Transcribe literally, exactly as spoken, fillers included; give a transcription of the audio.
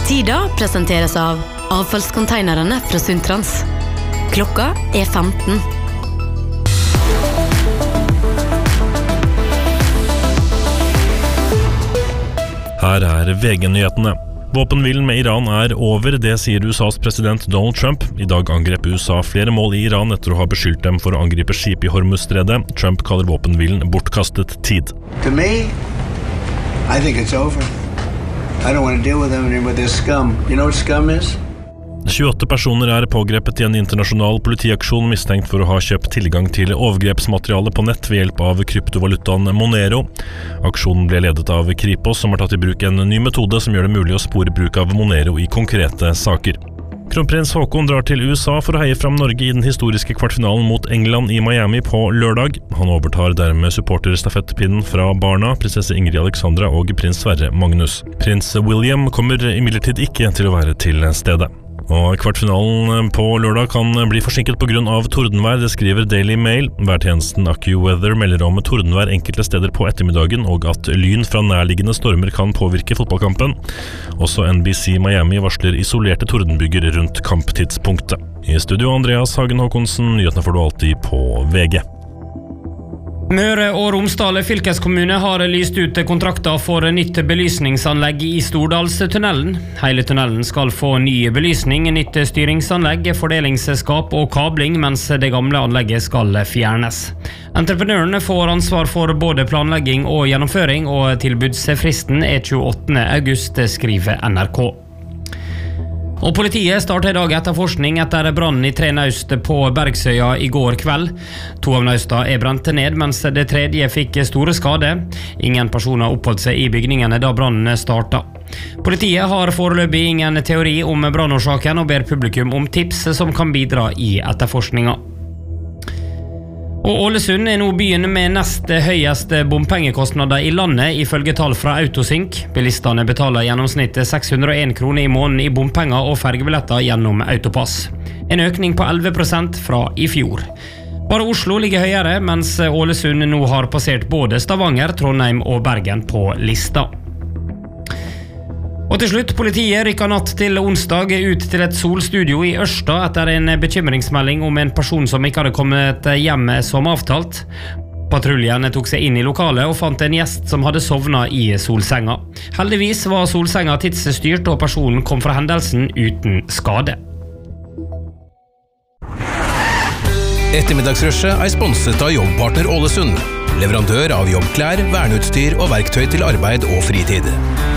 Tida presenteres av avfallskonteinerne fra Sundtrans. Klokka er femten. Her er V G-nyhetene. Våpenhvilen med Iran er over, det sier U S A's president Donald Trump. I dag angrep U S A flere mål i Iran etter å ha beskyldt dem for å angripe skip i Hormuzstredet. Trump kaller våpenhvilen bortkastet tid. To me, I think it's over. I don't want to deal with them anymore. They're scum. You know what scum is? tjueåtte personer er pågrepet i en internasjonal politiaksjon mistenkt for å ha kjøpt tilgang til overgrepsmateriale på nett ved hjelp av kryptovalutaen Monero. Aksjonen ble ledet av Kripos, som har tatt i bruk en ny metode som gjør det mulig å spore bruk av Monero i konkrete saker. Kronprins Haakon drar til U S A for å heie fram Norge i den historiske kvartfinalen mot England i Miami på lørdag. Han overtar dermed supporterstafettpinnen fra barna, prinsesse Ingrid Alexandra og prins Sverre Magnus. Prins William kommer imidlertid ikke til å være til stede. Og kvartfinalen på lørdag kan bli forsinket på grunn av tordenvær, det skriver Daily Mail. Værtjenesten AccuWeather melder om tordenvær enkelte steder på ettermiddagen, og at lyn fra nærliggende stormer kan påvirke fotballkampen. Også N B C Miami varsler isolerte tordenbygger rundt kamptidspunktet. I studio Andreas Hagen Håkonsen, nyhetene får du alltid på V G. Møre og Romsdal fylkeskommune har lyst ut kontrakter for nytt belysningsanlegg i Stordalstunnelen. Hele tunnelen skal få ny belysning, nytt styringsanlegg, fordelingsskap og kabling, mens det gamle anlegget skal fjernes. Entreprenørene får ansvar for både planlegging og gjennomføring, og tilbudsfristen er tjueåttende august, skriver N R K. Og politiet startet i dag etterforskning etter brannen i tre naust på Bergsøya i går kveld. To av nausta er brent ned, mens det tredje fikk store skade. Ingen personer oppholdt seg i bygningene da brannen startet. Politiet har foreløpig ingen teori om brannårsaken og ber publikum om tips som kan bidra i etterforskninga. Og Ålesund er nå byen med nest høyest bompengekostnader i landet, ifølge tall fra Autosync. Bilistene betaler gjennomsnittet seks hundre og en kroner i måneden i bompenger og fergebilletter gjennom Autopass. En økning på elleve prosent fra i fjor. Bare Oslo ligger høyere, mens Ålesund nå har passert både Stavanger, Trondheim og Bergen på lista. Og til slutt, politiet rykket natt til onsdag ut til et solstudio i Ørsta etter en bekymringsmelding om en person som ikke hadde kommet hjem som avtalt. Patruljen tok seg inn i lokalet og fant en gjest som hadde sovnet i solsenga. Heldigvis var solsenga tidsstyrt, og personen kom fra hendelsen uten skade. Ettermiddagsrushet er sponset av Jobbpartner Ålesund, leverandør av jobbklær, verneutstyr og verktøy til arbeid og fritid.